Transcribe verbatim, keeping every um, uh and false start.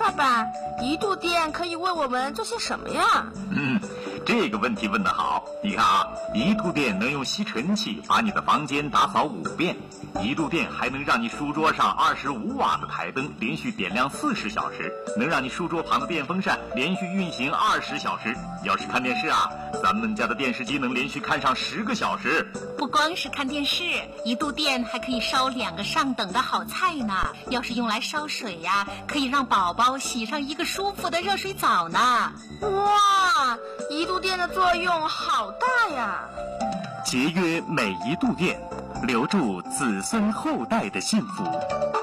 爸爸，一度电可以为我们做些什么呀？ 嗯，这个问题问得好。你看啊，一度电能用吸尘器把你的房间打扫五遍，一度电还能让你书桌上二十五瓦的台灯连续点亮四十小时，能让你书桌旁的电风扇连续运行二十小时。要是看电视啊，咱们家的电视机能连续看上十个小时。 不光是看电视，一度电还可以烧两个上等的好菜呢。要是用来烧水呀，可以让宝宝洗上一个舒服的热水澡呢。 哇，一度电的作用好大呀！ 节约每一度电，留住子孙后代的幸福。